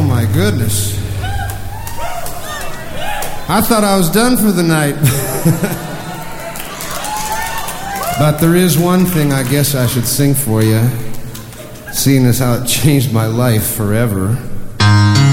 my goodness. I thought I was done for the night. But there is one thing I guess I should sing for you, seeing as how it changed my life forever.